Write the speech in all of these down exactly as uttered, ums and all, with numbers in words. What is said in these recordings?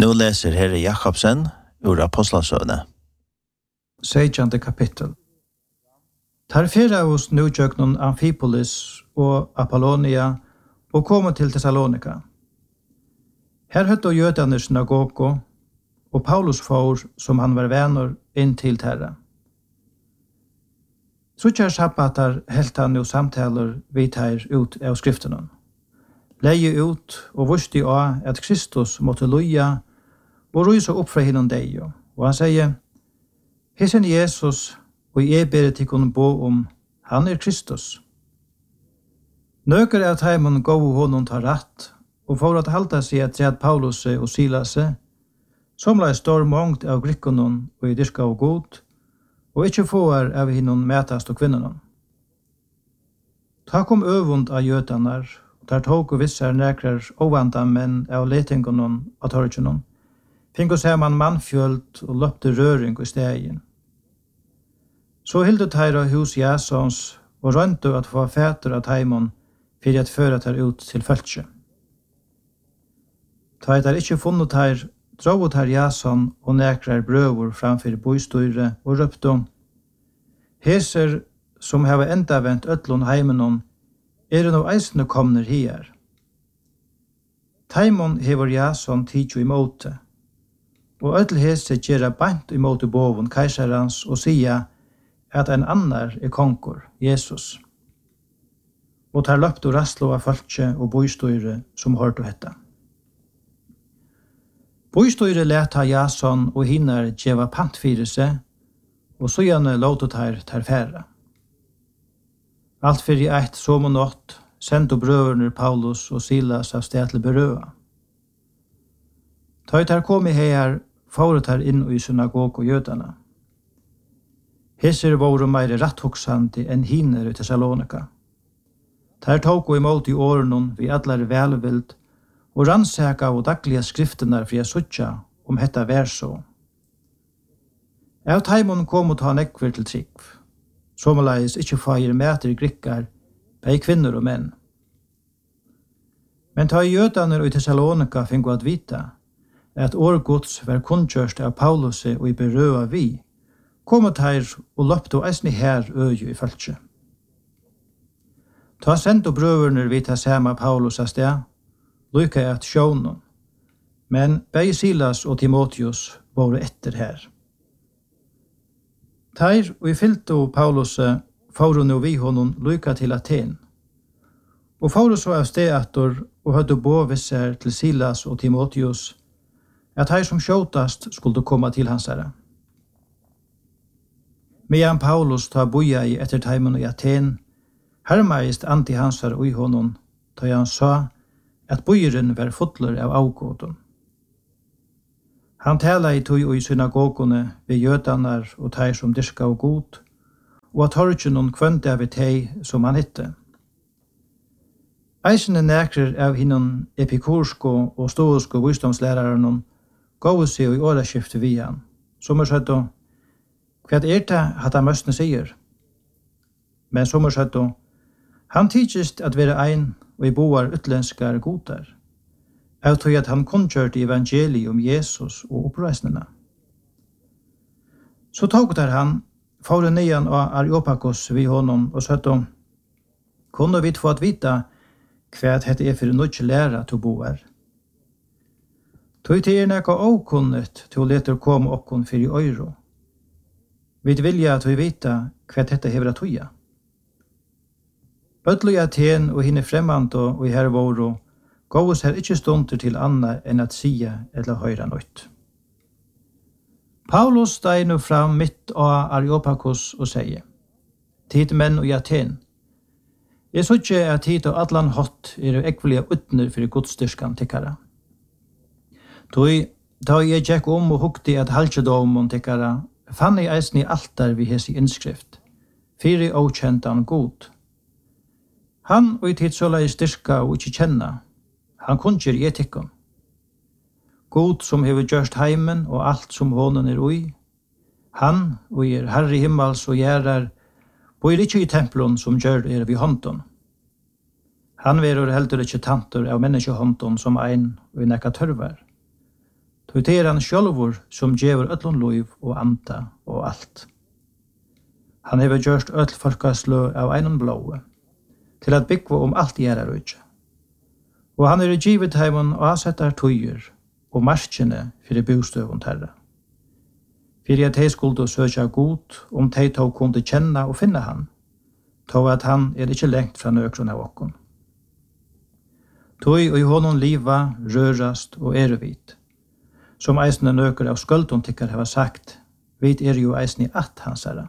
Nu läser Herre Jakobsen ur Apostlasøvne. Sejtjande kapittel. Tar fyrra hos nutjöknon Amphipolis og Apollonia og kom til Thessalonika. Her høtte jødane synagogo, og Paulus for, som han var vänner, inn til terra. Suttjar sabbatar helt han jo samtaler vid her ut av skriftenen. Leie ut og vusti av at Kristus måtte loja og rysa opp fra hinnom deg. Og han sier, Hesen Jesus, og jeg ber til kun bo om, han er Kristus. Nøker av teimen gå honom ta rett, og for at halta seg at tred Paulus og Silas, som la stor mångt av grikkonon og i dyrka og god, og ikke får av hinnom metast og kvinnonon. Ta kom øvund av jødanar, og der tog og vissar nekrar ovanda menn av letingonon av torgenon, fingo ser man mannfjöld og løpte røring i stegen. Så hilde teira hus Jasons og rønte at få fæter av teimon for at føre ter ut til følge. Ta et er ikke funnet teir, dro ter Jason og nekrar brøver framfor bostøyre og røpte, Heser som hava enda vent øtlån heimenon, er det no eisne komner her. Teimon hever Jason tidjo i måte, og øtl hese gjerra bant i måte boven keiserans og sia at en annar er konkor, Jesus. Og tar løpt og rastlo av falske og bostøyre som hørte hetta. Bostøyre leta Jason og hinnar djeva pantfire seg, og så gjerne låta tar tar færre. Alt fyrir eit som og nått, sendte brøverner Paulus og Silas av sted til berøa. Ta tar kom i her, fåret tar inn i synagog og jødana. Heser våre meire ratthoksande enn hinner i Thessalonika. Tar tog og imot i årenon vi allar velvild, og rannsaka og dagliga skriftenar fri a suttja om hetta vær så. Av taimon kom og ta nekver til trikv, somaleis ikkje feir meter grikkar, bei kvinner og menn. Men ta i jødaner og i Thessalonika fingo at vita, at årgods var kunnkjørst av Paulus og i berøa vi, kom og teir og løpte og eisne her øye i følge. Ta sendt og brøverner vita sama Paulus av sted, lykka at sjånen, men bei Silas og Timotheus var etter her. Teir og i fyllte Paulus fauro nu vi honom lykka til Aten, og fauro så av sted etter og hødde bo visser til Silas og Timotheus, at her som skjåtast skulle komme til hans herre. Medan Paulus ta boja i etter teimen i Aten, hermeist anti hans herre i honom, da han sa at bojeren var fotler av avgåten. Han tala i tog og i synagogene ved jødanar og teir som dyrka og god, og at torgenon kvønte av tei som han hitte. Eisene nekrer av hinnon epikursko og stoisko visdomslæraren gåu seg i åraskifte vi han, som er søtt og hva er det at han møstene sier? Men som er søtt og han tidsist at være ein og i boar utlenskar godar, av tog at han kunnkjørte evangeliet om Jesus og oppreisnena. Så tog der han, fåre nian av Areopagos vi honom og søtt om, kunne vi få at vita hva det er for nødje læra til boar. Tog til er nekka åkunnet til å lete komme okkon for i øyro. Vi vilja at vi vita hva dette hever at toja. Bøtlo i Aten og hinne fremmant og i her våro, gås her ikkje stunder til anna enn at sia eller høyra nøyt. Paulus steg nu fram mitt av Areopagos og sier, Tid menn og i Aten, jeg så ikke at tid og allan hot er ekvelige utner for godstyrskan tikkara. Tog, da jeg gikk om og hukte at halvdjedomon tikkara, fann jeg eisen i altar vi hes i innskrift, fyri okjentan god. Han og i tid så la jeg styrka og ikke kjenna, han kunnkjer i etikken. God som hever gjørst heimen og alt som hånden er ui, han og er herre himmels og gjerrar, bor ikkje i templon som gjør er vi hånden. Han verur heldur ikkje tantur av menneskehånden som ein og i nekka tørvar. Tog det er han sjálvur som gjever öllun liv og anta og alt. Han hever gjørst öll folkaslø av einan blåe, til at byggva om alt gjerra rujtje. Og han er givet heimon og avsettar tøyer og marskjene fyrir bostøvun terra. Fyrir at hei skuldu søkja god om hei tog kunde kjenna og finna han, tog at han er ikkje lengt fra nøkron av okkon. Tøy og i honom liva, rørast og erevit, som eisne nøker av skuldun tikkar hava sagt, vit er jo eisne at hansara.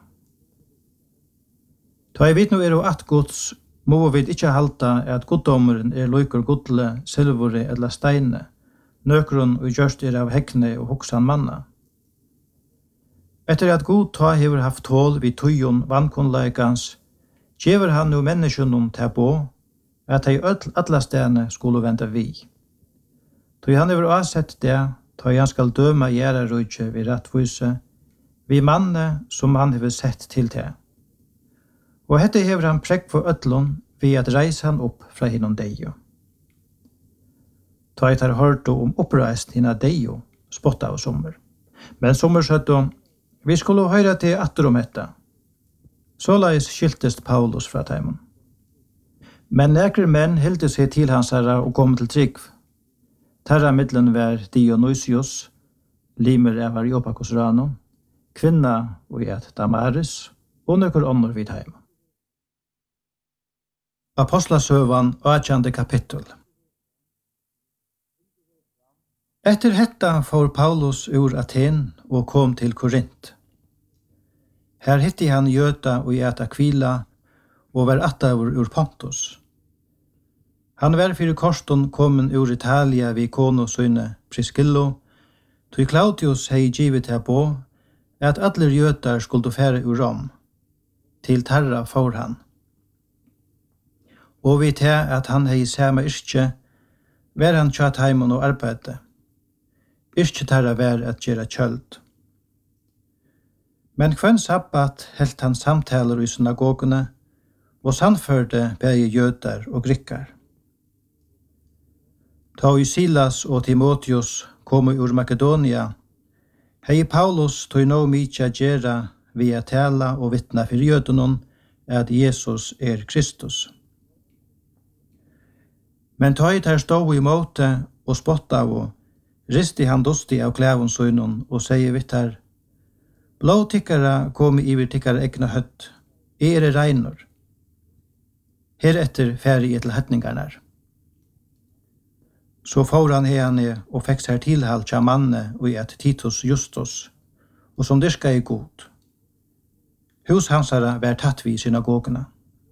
Ta jeg vet nå er jo at gods, må vi ikke halta at goddommeren er loikur godle, silvore eller steine, nøkron og gjørst er av hekne og hoksan manna. Etter at god ta hever haft tål vid tøyon vannkonleikans, gjever han nu menneskjønnen til på, at hei alla stene skulle vente vi. Tøy han hever avsett det, ta han skal døma gjerra rujtje vid rattvise, vi manne som han hever sett til det. Og hette hever han prekk for øtlun ved at reise han opp fra hinnom deio. Ta et har hørt om oppreist hinna deio, spotta av sommer. Men sommer søtto, vi skulle høyra til atter om etta. Såleis skiltest Paulus fra teimen. Men nekre menn hilde seg til hans herra og kom til trygg. Terra middelen var Dionysius, limer av Areopagos rano, kvinna og et Damaris, og nøkker ånder vid heim. Apostlasøvan, åttjande kapittel. Etter hetta får Paulus ur Aten og kom til Korint. Her hitti han Gjøta og i Aquila og var attavur ur Pontus. Han var fyrir korston kommen ur Italia vid kono søyne Priscillo, tog Claudius hei givet her på at alle Gjøtar skulle fære ur Rom. Til Tarra får han. Og vi til at han hei samme yrkje, var han tjatt heimon og arbeidde. Yrkje Tarra var at gjøre kjøld. Men kvann sabbat helt han samtaler i synagogene, og sannførte begge Gjøtar og Grikkar. Ta i Silas og Timotheus kom ur Makedonia, hei Paulus tog nå mykje gjera via tala og vittna for jødenon at Jesus er Kristus. Men ta i der stå i måte og spotta av og risti han dosti av klævun søgnon og sier vitt her, blå tikkara kom iver tikkara egna høtt, er er reinor. Heretter færi til høtningarnar. Så får han henne og fikk seg tilhalt til manne og et Titus Justus, og som dyrka i god. Hus hansara var tatt vi synagogene.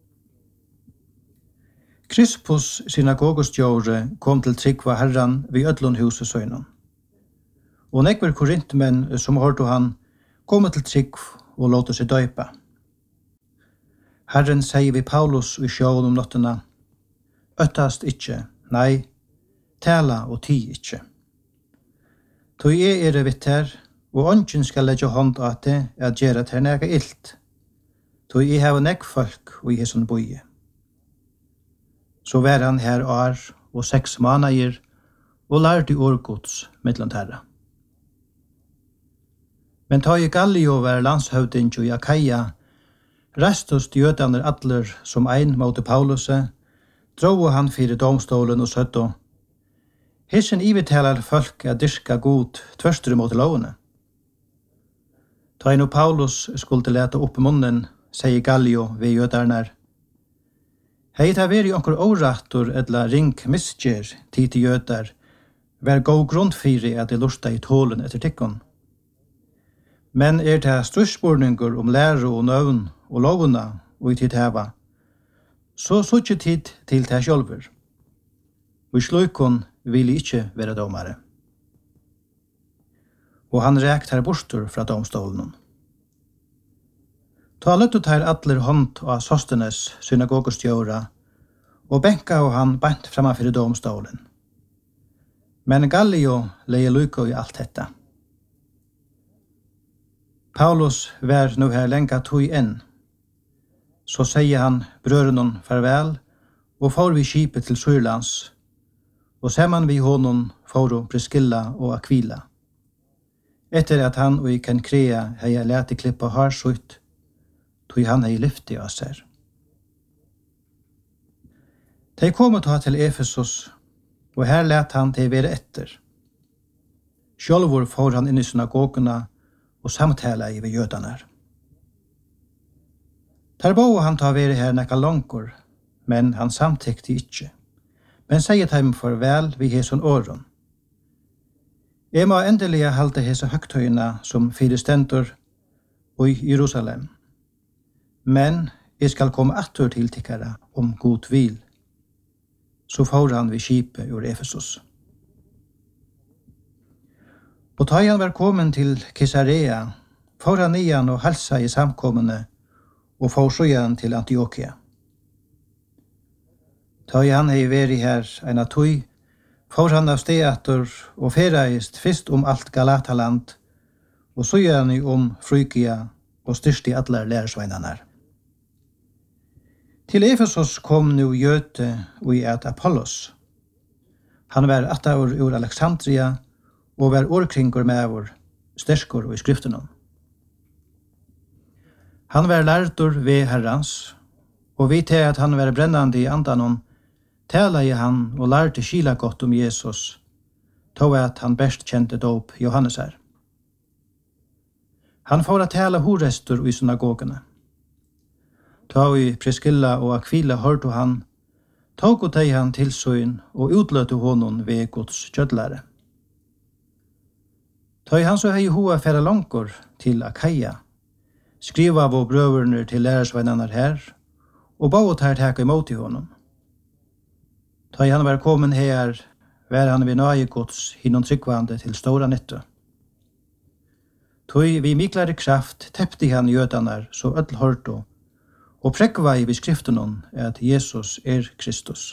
Krispus synagogostjåre kom til tryggva herran vid ødlun huset søgnen. Og nekver korintmenn som hørte han kom til trygg og låte seg døypa. Herren sier vi Paulus i sjåen om nottena, øttast ikkje, nei, tala og ti ikkje. Tog jeg er vitt her, og ånden skal legge hånd at det er gjøre til nega illt. Tog jeg har nekk folk og jeg som boie. Så var han her år og seks måneder, og lærte årgods mittlant herra. Men ta i Gallio var landshøvding i Akaia, restos jødaner atler som ein mot Pauluse, dro han fyrir domstolen og søtto, hissen ivetalar folk at dyrka god tvørstur mot lovene. Ta inn og Paulus skulle lete opp munnen, sier Gallio ved jødarnar. Hei ta veri onkur órattur edla ring misgjer tid til jødar, vær god grunn fyrir at de lusta i tålen etter tikkon. Men er det strusspurningur om lære og nøvn og lovuna og i tid heva, så suttje tid til det sjølver. Og i slukon vil ikkje være domare. Og han rekt her bortur fra domstolen. Ta løttet her atler hånd av Sostenes synagogostjåra, og benka og han bant framafyr domstolen. Men Gallio leie lukko i alt detta. Paulus var nu her lenga tog enn. Så sier han brørenon farvel, og får vi skipet til Syrlands, og ser man vi honom får Priscilla og Aquila etter at han og i Kenkrea hei leti klippa harsutt, tog han hei lyfti av seg. De kom ta til Efesos, og her let han til være etter. Sjølvor får han inn i synagogene og samtala i ved jødene. Der bo han ta være her nekka langkor, men han samtykte ikke. Men sier dem farvel vi heson åren. Jeg må endelig halte hese høgtøyene som fire stendur i Jerusalem. Men jeg skal komme atter til tikkere om god vil. Så får han ved skipet ur Efesos. Og da han var kommet til Caesarea, får han igjen og halsa i samkommende og får så igjen til Antiokia. Da han hei vært her en av tog, får han av steater og ferreist først om alt Galataland, og så igjen om Frygia og styrst i alle lærersveinene. Til Efesos kom nu Jøte og i et Apollos. Han var attaur ur Alexandria og var årkringur med vår sterskor og i skriftene. Han var lærtur ved Herrans, og vi til at han var brennande i andanon, tala i han og lærte skila godt om Jesus, tog at han best kjente dåp Johannes her. Han får at tala horestur i synagogene. Ta i Priscilla og Aquila hørte han, tog og teg han til søyn og utløte honom ved Guds kjødlære. Ta i han så hei hoa færa langkor til Akaia, skriva av brøverne til lærersvennerne her, og ba ut her teka imot i honom. Ta i han var kommet her, var han ved nøye Guds hinnom tryggvande til stora nytte. Tog vi miklare kraft teppte han jødanar så öll hørte, og prekva i beskriften at Jesus er Kristus.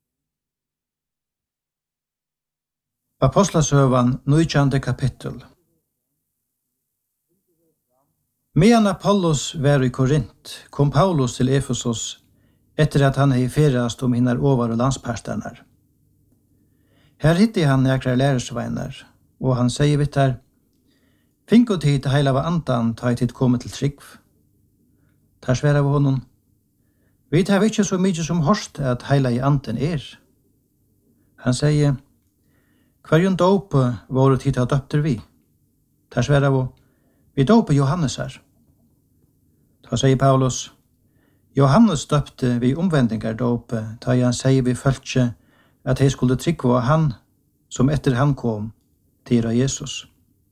Apostlasøvan, nittonde kapittel. Medan Apollos var i Korint, kom Paulus til Efesos etter at han hei ferast om hinnar over og landsparstanar. Her hitti han nekrar lærersveinar, og han sier vitt her, «Finko tid heila av andan ta i tid komme til trygg». Tar sværa av honom. Vi tar ikke så mykje som hørst at heila i anden er. Han sier, «Hverjon dåpe våre tid har døpter vi?» Tar sværa av, «Vi dåpe Johannes her». Da sier Paulus, «Johannes døpte vi omvendingar dåpe, da han sier vi følte at jeg skulle tryggva han som etter han kom til Jesus».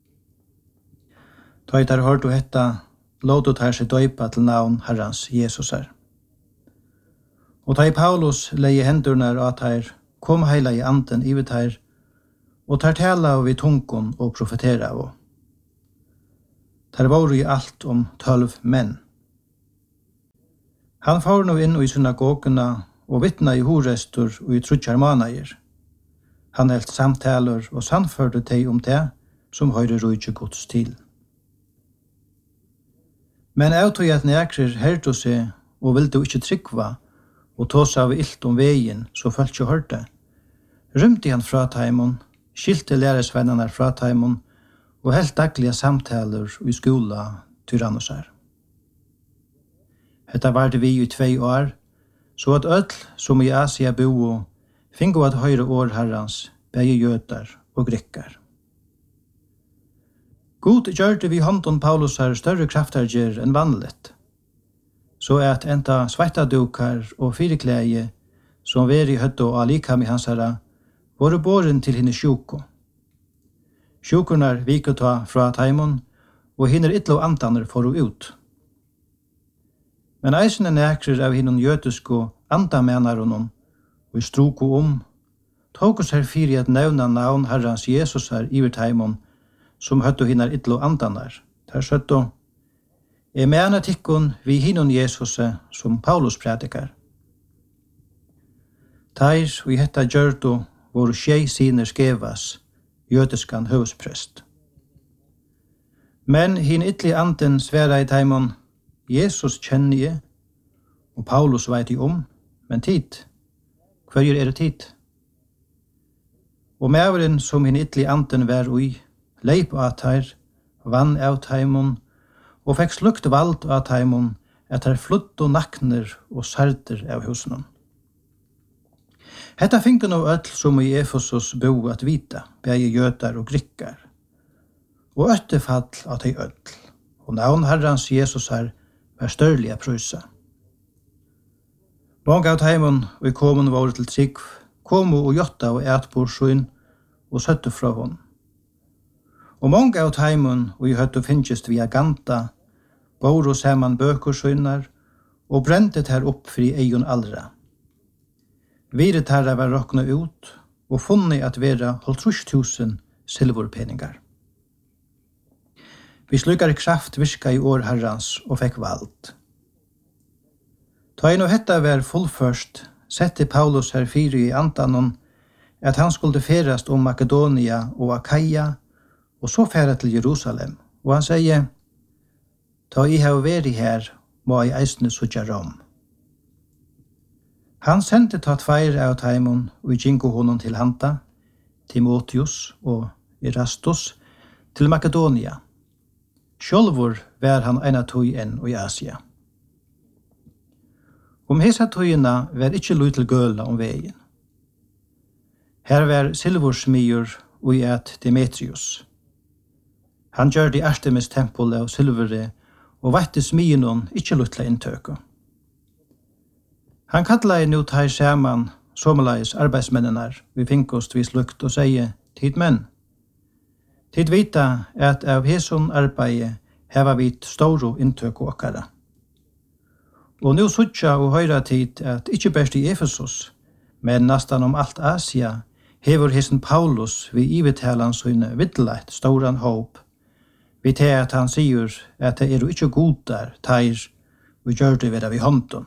Da jeg tar hørt og hetta, låt her seg døypa til navn Herrans Jesus her. Og da Paulus leie hendurna at her, kom heila i anden i vidt her, og tar tala av i tungen og profetera av. Der var i alt om tølv menn. Han får nå inn i synagogene og vittna i horestur og i trutjar manager. Han helt samtaler og sannførte teg om det som høyre rujtje gods til. Men jeg tog at nekrer hørte seg og ville ikke tryggva og tås av ilt om veien så følte ikke hørte. Rymte han fra taimon, skilte læresvennerne fra taimon og helt daglige samtaler i skola til Rannosar. Hetta var det vi i tvei år, så at ødel som i Asia bo fingo at høyre år herrans, begge jøtar og grekkar. God gjørte vi hånden Paulus her større kraftarger enn vanligt, så at enta sveitadukar og fireklæge som var i høtto og alikam i hans herra, var båren til henne sjuko. Sjukornar vikota fra taimon, og hinner ytlo andaner for å ut. Men eisene nekrer av hinnon jøtusko andamenaronon, og i stroko om, tåkos her fyri at nevna navn herrans Jesus her iver taimon, som høtto hinnar ytlo andanar. Der søtto, jeg mener tikkun vi hinnon Jesus som Paulus predikar. Teir og i hetta gjørto våru tjei siner skevas, jødiskan høvsprest. Men hin ytli anden sværa i taimon, Jesus kjenner jeg, og Paulus veit jeg om, men tid, hverjer er det tid? Og mæveren som hin ytli anden vær ui, leip at her, vann av taimon, og fikk slukt vald av taimon, at her flutt og nakner og sarder av husenen. Hetta finke nå öll som i Efesos bo at vita, begge jøtar og grikkar, og øttefall av de öll, og navn Herrans Jesus her var størlige prysa. Mange av taimon og i kommun var til trygg, komu og jotta og etbor sjøen og søtte fra hon. Og mange av taimon og i høttu finnst via ganta, bor og saman bøker sjøynar, og brentet her opp fri eion allra. Viret herra var råkna ut, og funnet at vera halvtrus tusen silverpeningar. Vi slukar kraft virka i år herrans og fekk vald. Ta inn og hetta var fullførst, sette Paulus her fire i antanon, at han skulle ferast om Makedonia og Akaia, og så færa til Jerusalem. Og han sier, ta i har vært her, må i eisne sutja Rom. Han sendte ta tveir av taimon og gingo honom til hanta, Timotheus og Erastus, til Makedonia. Sjølvor var han eina tøy enn i Asia. Om hesa tøyina var ikkje lui til gøla om vegin. Her var silversmyr og i et Demetrius. Han gjør de Artemis tempel av silvere og vette smynon ikkje lui til inntøka. Han kallar nu tar saman somaleis arbeidsmennenar vi finkost vi slukt og sier tid menn. Tid vita at av heson arbeid heva vit storo inntøk og okkara. Og nu suttja og høyra tid at ikkje best i Efesos, men nastan om alt Asia, hever hesten Paulus vi ivetalan søyne viddeleit storan håp, vi til at han sier at det er jo ikkje godar, teir, og gjør det vera vi hånden.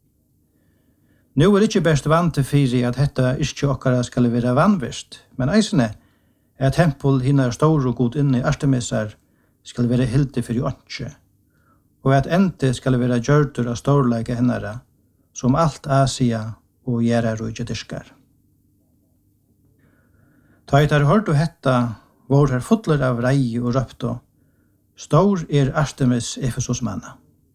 Nu er ikkje best vant til fyri at hetta ikkje okkara skal vera vanvist, men eisene er tempel hinnar stor og god inne i Artemisar skal vera hildi fyrir åndsje, og at ente skal vera gjørtur av storleika hennara, som alt Asia og gjerra rujja diskar. Ta etter hørt og hetta, var her fotler av rei og røpto, stor er Artemis Efesos manna.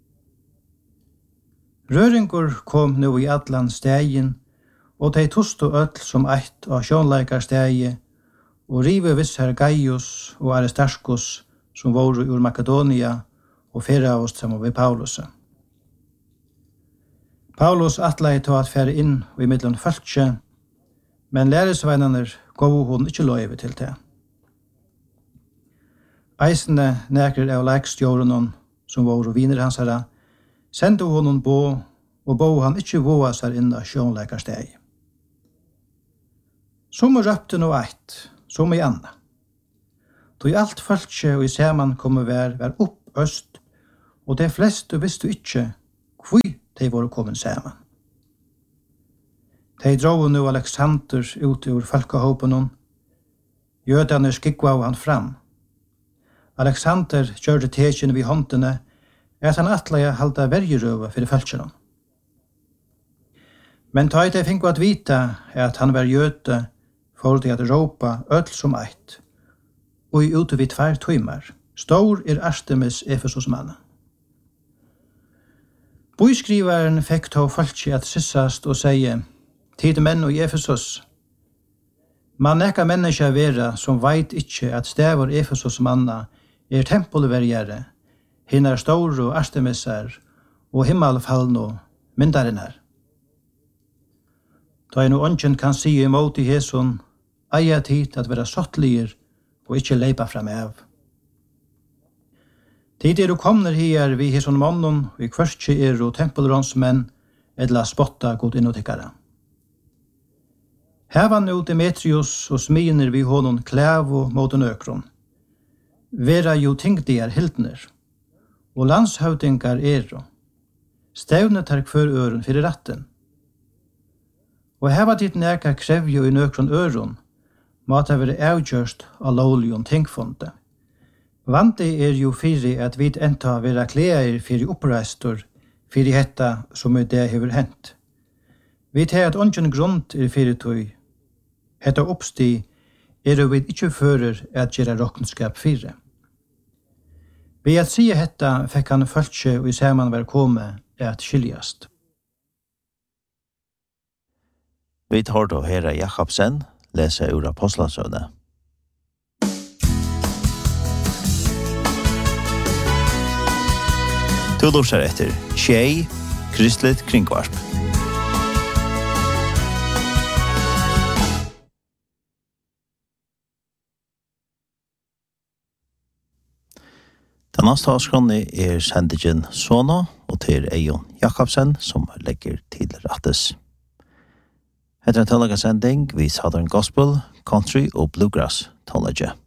Røringur kom nu i allan stegin, og de tosto öll som eitt av sjånleikar stegi, og rive vissar Gaius og Aristarchus, som var ur Makedonia, og fyrra oss sammen ved Paulus. Paulus atlei til at fære inn og i middelen fölkje, men læresveinaner gav hon ikkje løyve til det. Eisene nekrer av leikstjårenon, som var viner hans herra, sendte honom bo, og bo han ikkje voa seg inn av sjånleikarsteg. Som røpte no eit, som i anna. Då alt fölkje og i saman komme vær, vær opp øst, og de fleste visste ikkje hvor de var kommet saman. De drog nu Alexander ut ur folkehåpen, jødane skikva av han fram. Alexander gjørte tekjen vid håndene, at han atleie halda vergerøva fyrir fölkjennom. Men ta de finko at vita at han var jøte for de at råpa öll som eit, og i ute vid tvær tøymar. Stor er Artemis Efesos manna. Boiskrivaren fekk ta fölkje at sissast og seie, tid menn og i Efesos. Man nekka menneska vera som veit ikkje at stavur Efesos manna er tempelvergjare, hinnar stor og Artemisar og himmelfallno myndarinnar. Da en og ånden kan si imot i heson, eia tid at vera sottliger og ikkje leipa fram av. Tid er du komner her vi heson mannen, og i kvørstje er du tempelronsmenn, edla spotta god innotikkara. Heva nu Demetrius og sminer vi honom klævo mot en økron. Vera jo tingdi er hildner, og landshøvdingar er og. Stevnet her kvør øren fyrir ratten. Og heva ditt neka krevjo i nøkron øron, måtte være avgjørst av lovligon tingfonde. Vante er jo fyrir at vi enta vera kleir fyrir oppreistor fyrir hetta som er det hever hent. Vi tar at ongen grunn er fyrir tøy. Hetta oppsti er jo vi ikkje fører at gjera rokkenskap fyrir. Ved at sige hetta fikk han følge og i saman var komme at skiljast. Vi tar då Hera Jakobsen lese ur Apostlasøvne. Du lurer etter Tjei, Kristligt Kringvarp. Den neste avskrånne er sendingen Sona, og til Eion Jakobsen, som legger til rattes. Etter en tøllaga sending, vi Southern Gospel, Country og Bluegrass tøllaga.